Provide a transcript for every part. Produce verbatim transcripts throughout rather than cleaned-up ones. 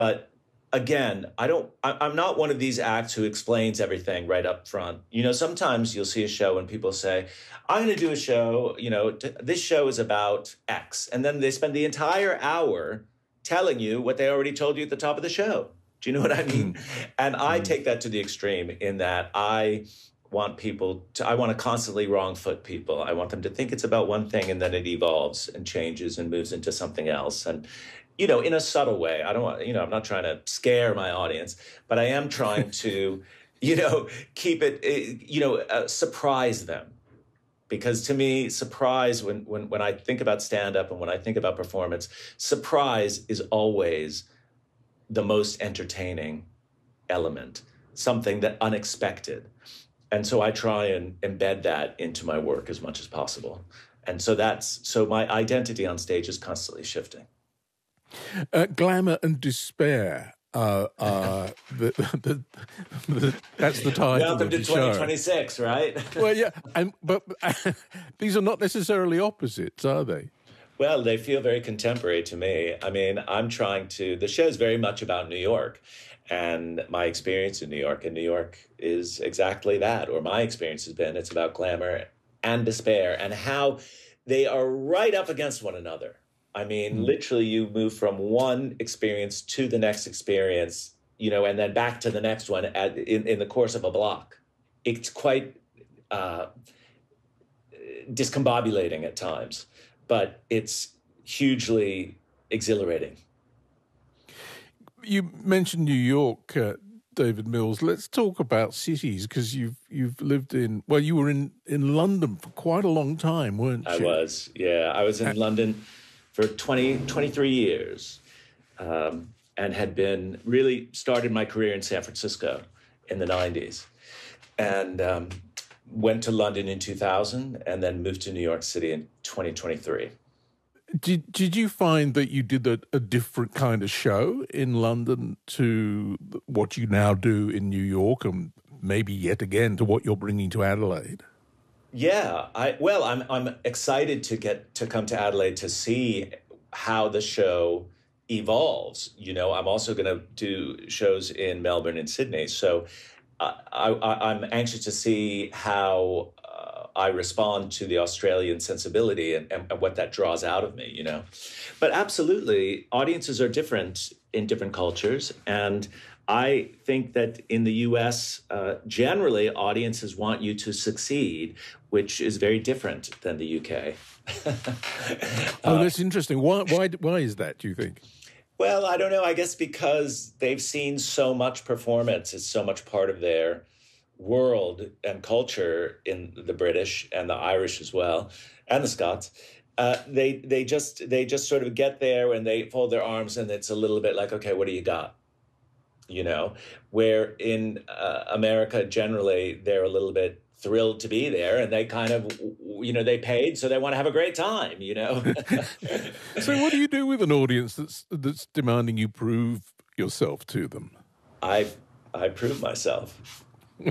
But again, I don't, I, I'm not one of these acts who explains everything right up front. You know, sometimes you'll see a show and people say, I'm going to do a show, you know, t- this show is about X. And then they spend the entire hour telling you what they already told you at the top of the show. Do you know what I mean? And I take that to the extreme in that I want people to, I want to constantly wrong foot people. I want them to think it's about one thing and then it evolves and changes and moves into something else. And, you know, in a subtle way. I don't want, you know, I'm not trying to scare my audience, but I am trying to, you know, keep it, you know, uh, surprise them. Because to me, surprise, when, when, when I think about stand-up and when I think about performance, surprise is always the most entertaining element, something that unexpected. And so I try and embed that into my work as much as possible. And so that's, so my identity on stage is constantly shifting. Uh, glamour and despair. Uh, uh, the, the, the, that's the title. Welcome of to the twenty twenty-six, show. Right? Well, yeah, and, but uh, these are not necessarily opposites, are they? Well, they feel very contemporary to me. I mean, I'm trying to, the show's very much about New York and my experience in New York. And New York is exactly that, or my experience has been. It's about glamour and despair and how they are right up against one another. I mean, mm. literally, you move from one experience to the next experience, you know, and then back to the next one at, in, in the course of a block. It's quite uh, discombobulating at times, but it's hugely exhilarating. You mentioned New York, uh, David Mills. Let's talk about cities, because you've you've lived in, well, you were in, in London for quite a long time, weren't you? I was, yeah. I was in uh, London for twenty, twenty-three years, um, and had been really started my career in San Francisco in the nineties, and um, went to London in two thousand, and then moved to New York City in twenty twenty-three. Did Did you find that you did a, a different kind of show in London to what you now do in New York, and maybe yet again to what you're bringing to Adelaide? Yeah, I well, I'm I'm excited to get to come to Adelaide to see how the show evolves. You know, I'm also going to do shows in Melbourne and Sydney, so I, I, I'm anxious to see how uh, I respond to the Australian sensibility and, and, and what that draws out of me. You know, but absolutely, audiences are different in different cultures, and I think that in the U S, uh, generally, audiences want you to succeed, which is very different than the U K. Oh, that's interesting. Why, why, why is that, do you think? Well, I don't know. I guess because they've seen so much performance. It's so much part of their world and culture in the British and the Irish as well, and the Scots. Uh, they they just they just sort of get there and they fold their arms, and it's a little bit like, okay, what do you got? You know, where in uh, America, generally, they're a little bit thrilled to be there, and they kind of, you know, they paid, so they want to have a great time, you know. So what do you do with an audience that's that's demanding you prove yourself to them? I I prove myself.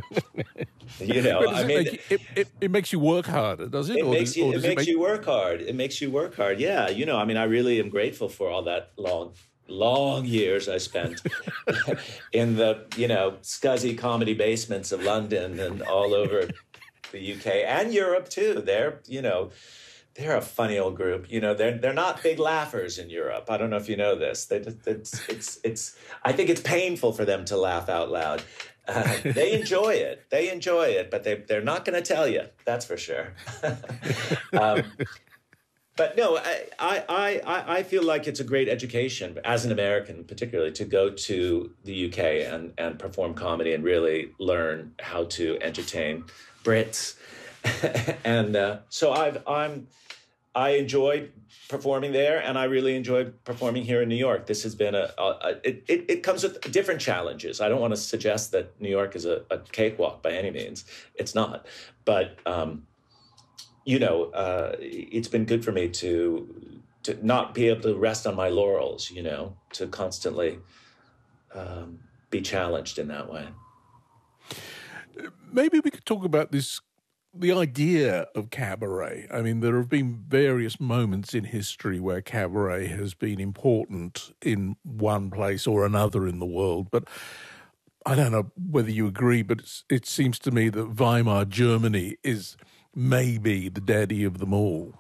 You know, I mean, it, it, it, it makes you work harder, does it? It or makes does, you, or it does makes it make... you work hard. It makes you work hard. Yeah, you know, I mean, I really am grateful for all that long. long years I spent in the, you know, scuzzy comedy basements of London and all over the U K and Europe too. They're, you know, they're a funny old group. You know, they're they're not big laughers in Europe. I don't know if you know this. They just, it's it's it's. I think it's painful for them to laugh out loud. Uh, they enjoy it. They enjoy it, but they they're not going to tell you. That's for sure. um, But no, I, I, I, I feel like it's a great education, as an American particularly, to go to the U K and, and perform comedy and really learn how to entertain Brits. and uh, so I've, I'm, I enjoyed performing there, and I really enjoyed performing here in New York. This has been a, a, a it, it, it comes with different challenges. I don't want to suggest that New York is a, a cakewalk by any means. It's not. But, um, you know, uh, it's been good for me to to not be able to rest on my laurels, you know, to constantly um, be challenged in that way. Maybe we could talk about this the idea of cabaret, I mean, there have been various moments in history where cabaret has been important in one place or another in the world, but I don't know whether you agree, but it's, it seems to me that Weimar Germany is maybe the daddy of them all.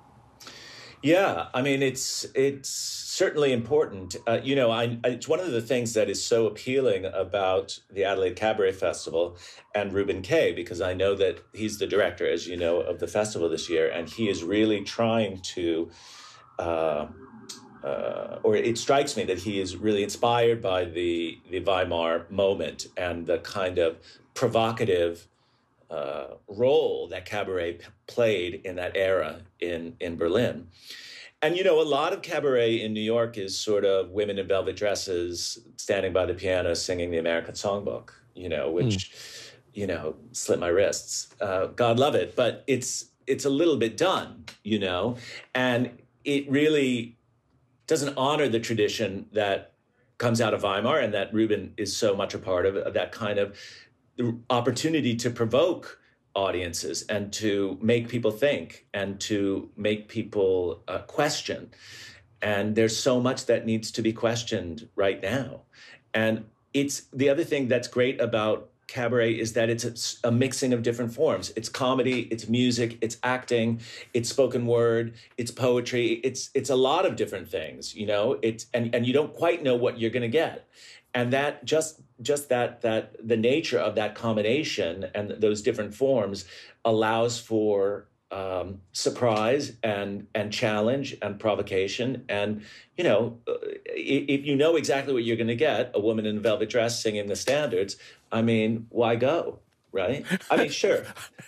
Yeah, I mean, it's it's certainly important. Uh, you know, I, it's one of the things that is so appealing about the Adelaide Cabaret Festival and Reuben Kaye, because I know that he's the director, as you know, of the festival this year, and he is really trying to, uh, uh, or it strikes me that he is really inspired by the, the Weimar moment and the kind of provocative Uh, role that cabaret p- played in that era in, in Berlin. And, you know, a lot of cabaret in New York is sort of women in velvet dresses standing by the piano singing the American Songbook, you know, which, mm. you know, slit my wrists. Uh, God love it. But it's it's a little bit done, you know, and it really doesn't honor the tradition that comes out of Weimar and that Reuben is so much a part of, of that kind of the opportunity to provoke audiences and to make people think and to make people uh, question. And there's so much that needs to be questioned right now. And it's the other thing that's great about cabaret is that it's a, a mixing of different forms. It's comedy, it's music, it's acting, it's spoken word, it's poetry. It's it's a lot of different things, you know. It's and and you don't quite know what you're going to get. And that just just that that the nature of that combination and those different forms allows for um, surprise and and challenge and provocation. And, you know, if you know exactly what you're going to get, a woman in a velvet dress singing the standards, I mean, why go, right? I mean, sure.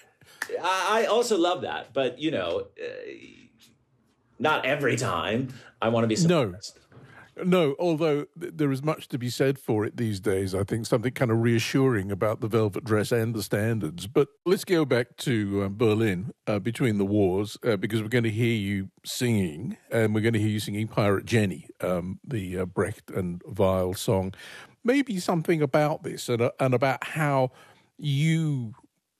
I also love that. But, you know, not every time I want to be surprised. No. No, although there is much to be said for it these days. I think something kind of reassuring about the velvet dress and the standards. But let's go back to uh, Berlin uh, between the wars, uh, because we're going to hear you singing, and we're going to hear you singing Pirate Jenny, um, the uh, Brecht and Weill song. Maybe something about this and, uh, and about how you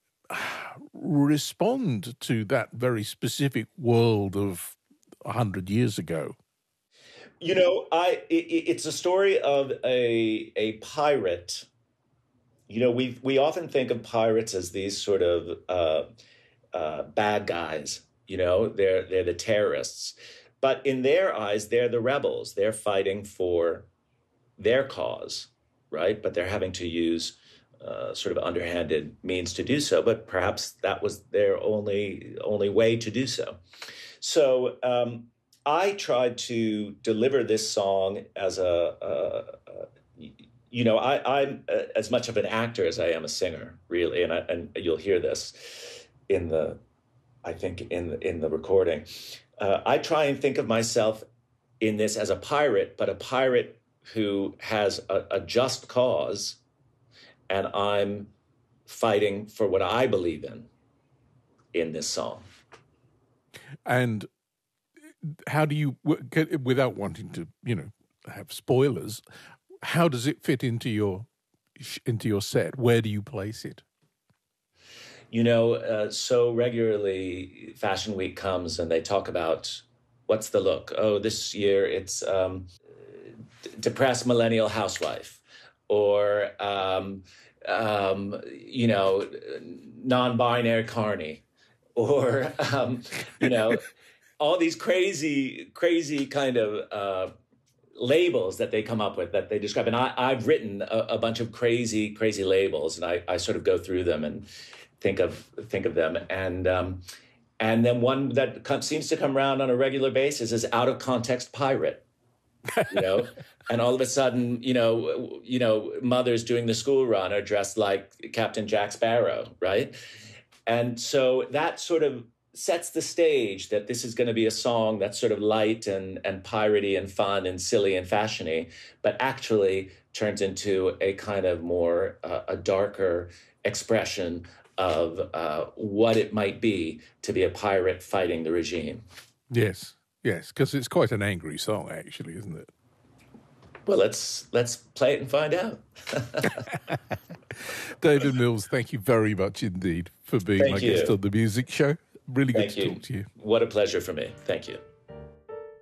respond to that very specific world of a hundred years ago. You know, I it, it's a story of a a pirate. You know, we we often think of pirates as these sort of uh, uh, bad guys. You know, they're they're the terrorists, but in their eyes, they're the rebels. They're fighting for their cause, right? But they're having to use uh, sort of underhanded means to do so. But perhaps that was their only only way to do so. So. Um, I tried to deliver this song as a, a, a you know, I, I'm a, as much of an actor as I am a singer, really, and I, and you'll hear this in the, I think in the, in the recording. Uh, I try and think of myself in this as a pirate, but a pirate who has a, a just cause, and I'm fighting for what I believe in in this song. And how do you, without wanting to, you know, have spoilers, how does it fit into your into your set? Where do you place it? You know, uh, so regularly Fashion Week comes and they talk about what's the look. Oh, this year it's um, d- depressed millennial housewife, or um, um, you know, non-binary carny, or um, you know. all these crazy, crazy kind of uh, labels that they come up with that they describe. And I, I've written a, a bunch of crazy, crazy labels, and I, I sort of go through them and think of think of them. And um, and then one that comes, seems to come around on a regular basis is out of context pirate. You know, and all of a sudden, you know, you know, mothers doing the school run are dressed like Captain Jack Sparrow, right? And so that sort of sets the stage that this is going to be a song that's sort of light and, and piratey and fun and silly and fashiony, but actually turns into a kind of more, uh, a darker expression of uh, what it might be to be a pirate fighting the regime. Yes, yes, because it's quite an angry song, actually, isn't it? Well, let's let's play it and find out. David Mills, thank you very much indeed for being Thank my you. guest on The Music Show. Really good Thank to you. talk to you. What a pleasure for me. Thank you.